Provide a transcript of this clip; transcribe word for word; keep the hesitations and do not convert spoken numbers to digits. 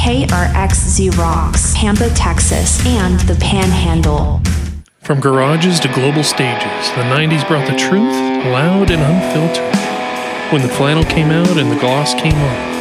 K R X Z Rocks, Pampa, Texas, and the Panhandle. From garages to global stages, the nineties brought the truth, loud and unfiltered. When the flannel came out and the gloss came on,